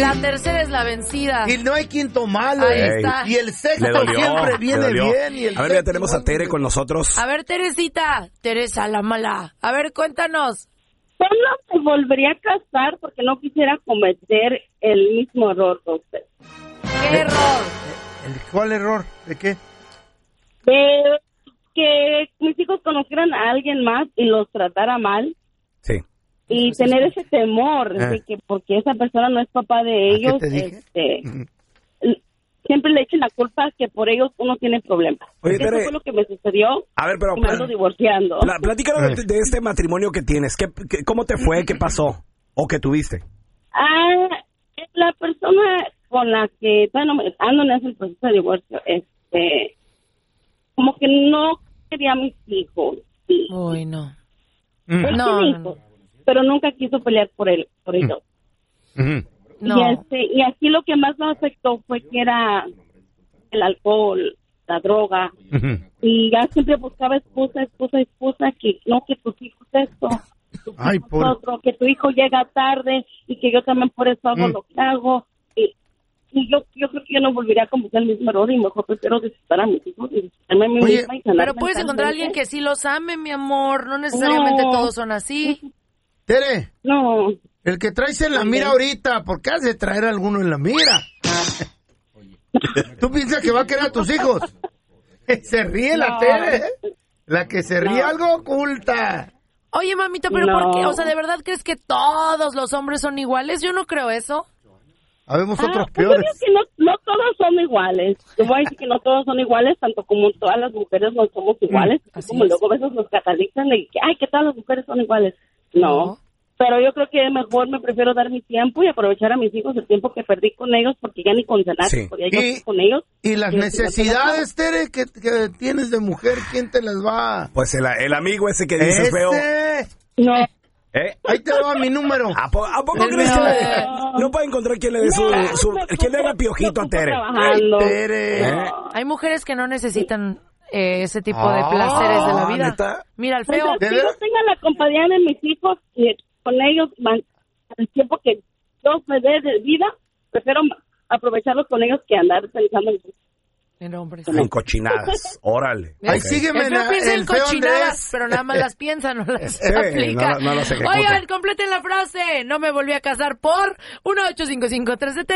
La tercera es la vencida. Y no hay quinto malo. Ahí está. Y el sexto siempre viene bien. Y a ver, ya tenemos a Tere con nosotros. A ver, Teresita. Teresa, la mala. A ver, cuéntanos. Solo me volvería a casar porque no quisiera cometer el mismo error que usted. ¿Qué error? ¿Cuál error? ¿De qué? De que mis hijos conocieran a alguien más y los tratara mal. Sí. Y tener ese temor de que porque esa persona no es papá de ellos, siempre le echen la culpa que por ellos uno tiene problemas. Oye, Eso Tere, fue lo que me sucedió. A ver, pero y me ando divorciando. Platícanos de este matrimonio que tienes. ¿Cómo te fue? ¿Qué pasó? ¿O qué tuviste? La persona con la que ando en ese proceso de divorcio, como que no quería a mis hijos. Uy, no. Él tiene hijos, pero nunca quiso pelear por ellos. No. Y así lo que más nos afectó fue que era el alcohol, la droga, y ya siempre buscaba excusa, que no, que tus hijos esto, otro, que tu hijo llega tarde y que yo también por eso hago lo que hago. Y yo creo que yo no volvería a cometer el mismo error y mejor prefiero disfrutar a mis hijos y disfrutarme a mí misma y sanar. Pero puedes encontrar a alguien que sí los ame, mi amor. No necesariamente todos son así. Tere. No. El que traes en la mira ahorita, ¿por qué has de traer a alguno en la mira? ¿Tú piensas que va a querer a tus hijos? Se ríe la Tere, ¿eh? La que se ríe algo oculta. Oye, mamita, ¿pero por qué? O sea, ¿de verdad crees que todos los hombres son iguales? Yo no creo eso. Habemos otros pues peores. Yo creo que no todos son iguales. Te voy a decir que no todos son iguales, tanto como todas las mujeres no somos iguales. Así como luego a veces nos catalizan y que, que todas las mujeres son iguales. No. Pero yo creo que mejor me prefiero dar mi tiempo y aprovechar a mis hijos el tiempo que perdí con ellos, porque ya ni con cenar podía yo con ellos. Y las necesidades, Tere, que tienes de mujer, ¿quién te las va? Pues el amigo ese que dices feo. No. Ahí te va mi número. ¿A poco crees que no puede encontrar quien le dé quien le haga piojito a Tere? Tere. Hay mujeres que no necesitan ese tipo de placeres de la vida. ¿Neta? Mira, el feo. Pues, yo tenga la compañía de mis hijos y con ellos el tiempo que yo me dé de vida, prefiero aprovecharlos con ellos que andar pensando en cochinadas. Órale. Ahí sígueme. El feo piensa en cochinadas, pero nada más las piensa, no las aplica. No las ejecuta. Oigan, completen la frase. No me volví a casar por 1-855-370.